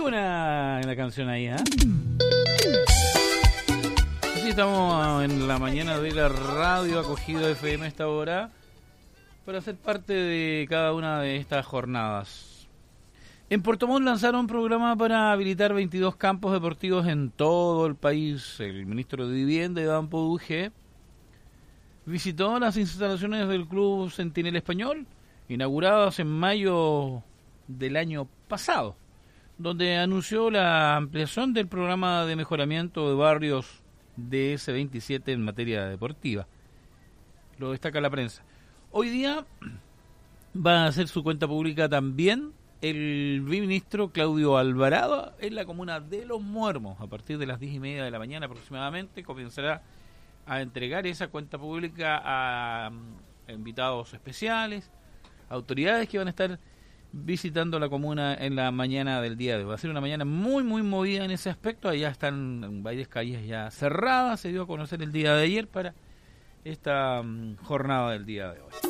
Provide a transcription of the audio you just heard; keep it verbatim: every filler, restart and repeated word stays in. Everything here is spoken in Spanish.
buena la canción ahí, ¿eh? Así estamos en la mañana de la radio acogido F M a esta hora para ser parte de cada una de estas jornadas. En Puerto Montt lanzaron un programa para habilitar veintidós campos deportivos en todo el país. El ministro de Vivienda, Iván Poduje, visitó las instalaciones del Club Centinela Español, inauguradas en mayo del año pasado, donde anunció la ampliación del programa de mejoramiento de barrios de ese veintisiete en materia deportiva. Lo destaca la prensa. Hoy día va a hacer su cuenta pública también el ministro Claudio Alvarado en la comuna de Los Muermos. A partir de las diez y media de la mañana aproximadamente comenzará a entregar esa cuenta pública a, a invitados especiales, autoridades que van a estar visitando la comuna en la mañana del día de hoy. Va a ser una mañana muy, muy movida en ese aspecto. Allá están varias calles ya cerradas. Se dio a conocer el día de ayer para esta um, jornada del día de hoy.